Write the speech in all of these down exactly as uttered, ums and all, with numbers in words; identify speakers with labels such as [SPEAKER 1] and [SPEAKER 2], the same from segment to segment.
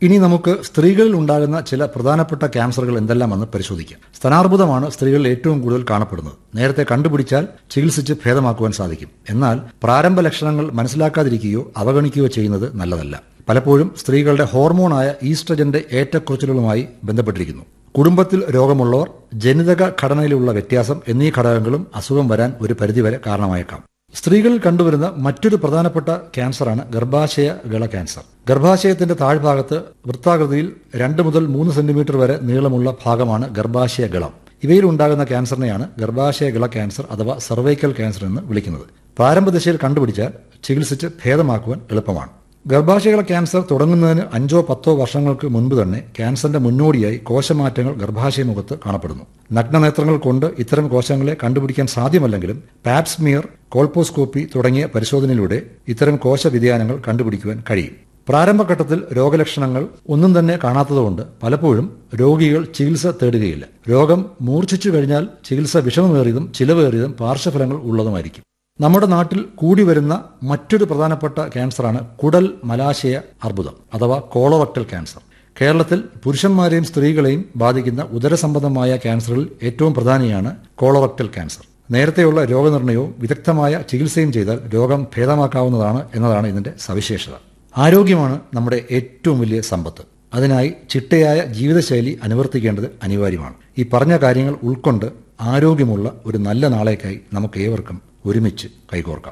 [SPEAKER 1] ഇനി നമുക്ക് സ്ത്രീകളിൽ ഉണ്ടാകുന്ന ചില പ്രധാനപ്പെട്ട ക്യാൻസറുകൾ എന്തെല്ലാമെന്ന് പരിശോധിക്കാം. സ്തനാർബുദമാണ് സ്ത്രീകളിൽ ഏറ്റവും കൂടുതൽ കാണപ്പെടുന്നത്. നേരത്തെ കണ്ടുപിടിച്ചാൽ ചികിത്സിച്ച് ഭേദമാക്കുവാൻ സാധിക്കും. എന്നാൽ പ്രാരംഭ ലക്ഷണങ്ങൾ മനസ്സിലാക്കാതിരിക്കുകയോ അവഗണിക്കുകയോ ചെയ്യുന്നത് നല്ലതല്ല. പലപ്പോഴും സ്ത്രീകളുടെ ഹോർമോണായ ഈസ്ട്രജന്റെ ഏറ്റക്കുറച്ചിലുകളുമായി ബന്ധപ്പെട്ടിരിക്കുന്നു. കുടുംബത്തിൽ രോഗമുള്ളവർ, ജനിതക ഘടനയിലുള്ള വ്യത്യാസം എന്നീ ഘടകങ്ങളും അസുഖം വരാൻ ഒരു പരിധിവരെ കാരണമായേക്കാം. സ്ത്രീകളിൽ കണ്ടുവരുന്ന മറ്റൊരു പ്രധാനപ്പെട്ട ക്യാൻസറാണ് ഗർഭാശയ ഗള ക്യാൻസർ. ഗർഭാശയത്തിന്റെ താഴ്ഭാഗത്ത് വൃത്താകൃതിയിൽ രണ്ട് മുതൽ മൂന്ന് സെന്റിമീറ്റർ വരെ നീളമുള്ള ഭാഗമാണ് ഗർഭാശയ ഗളം. ഇവയിൽ ഉണ്ടാകുന്ന ക്യാൻസറിനെയാണ് ഗർഭാശയ ഗള ക്യാൻസർ അഥവാ സർവൈക്കൽ ക്യാൻസർ എന്ന് വിളിക്കുന്നത്. പ്രാരംഭ ദശയിൽ കണ്ടുപിടിച്ചാൽ ചികിത്സിച്ച് ഭേദമാക്കുവാൻ എളുപ്പമാണ്. ഗർഭാശയഗള ക്യാൻസർ തുടങ്ങുന്നതിന് അഞ്ചോ പത്തോ വർഷങ്ങൾക്ക് മുൻപ് തന്നെ ക്യാൻസറിന്റെ മുന്നോടിയായി കോശമാറ്റങ്ങൾ ഗർഭാശയമുഖത്ത് കാണപ്പെടുന്നു. നഗ്നനേത്രങ്ങൾ കൊണ്ട് ഇത്തരം കോശങ്ങളെ കണ്ടുപിടിക്കാൻ സാധ്യമല്ലെങ്കിലും പാപ്സ്മിയർ, കോൾപോസ്കോപ്പി തുടങ്ങിയ പരിശോധനയിലൂടെ ഇത്തരം കോശ വ്യതിയാനങ്ങൾ കണ്ടുപിടിക്കുവാൻ കഴിയും. പ്രാരംഭഘട്ടത്തിൽ രോഗലക്ഷണങ്ങൾ ഒന്നും തന്നെ കാണാത്തതുകൊണ്ട് പലപ്പോഴും രോഗികൾ ചികിത്സ തേടുകയില്ല. രോഗം മൂർച്ഛിച്ചു കഴിഞ്ഞാൽ ചികിത്സ വിഷമമേറിയതും ചിലവേറിയതും പാർശ്വഫലങ്ങൾ ഉള്ളതുമായിരിക്കും. നമ്മുടെ നാട്ടിൽ കൂടി വരുന്ന മറ്റൊരു പ്രധാനപ്പെട്ട ക്യാൻസറാണ് കുടൽ മലാശയ അർബുദം അഥവാ കോളറക്ടൽ ക്യാൻസർ. കേരളത്തിൽ പുരുഷന്മാരെയും സ്ത്രീകളെയും ബാധിക്കുന്ന ഉദരസംബന്ധമായ ക്യാൻസറിൽ ഏറ്റവും പ്രധാനിയാണ് കോളറക്ടൽ ക്യാൻസർ. നേരത്തെയുള്ള രോഗനിർണയവും വിദഗ്ധമായ ചികിത്സയും ചെയ്താൽ രോഗം ഭേദമാക്കാവുന്നതാണ് എന്നതാണ് ഇതിന്റെ സവിശേഷത. ആരോഗ്യമാണ് നമ്മുടെ ഏറ്റവും വലിയ സമ്പത്ത്. അതിനായി ചിട്ടയായ ജീവിതശൈലി അനുവർത്തിക്കേണ്ടത് അനിവാര്യമാണ്. ഈ പറഞ്ഞ കാര്യങ്ങൾ ഉൾക്കൊണ്ട് ആരോഗ്യമുള്ള ഒരു നല്ല നാളേക്കായി നമുക്ക് ഏവർക്കും ഒരുമിച്ച് കൈകോർക്കാം.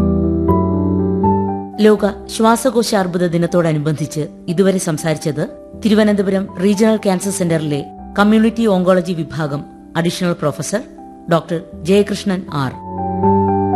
[SPEAKER 2] ലോക ശ്വാസകോശ അർബുദ ദിനത്തോടനുബന്ധിച്ച് ഇതുവരെ സംസാരിച്ചത് തിരുവനന്തപുരം റീജിയണൽ ക്യാൻസർ സെന്ററിലെ കമ്മ്യൂണിറ്റി ഓങ്കോളജി വിഭാഗം additional professor doctor Jayakrishnan R.